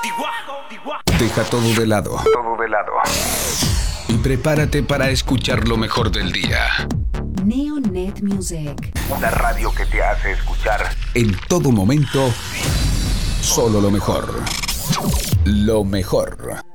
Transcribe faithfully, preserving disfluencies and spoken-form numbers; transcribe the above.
Deja todo de lado. Todo de lado. Y prepárate para escuchar lo mejor del día. Neonet Music. Una radio que te hace escuchar. En todo momento, solo lo mejor. Lo mejor.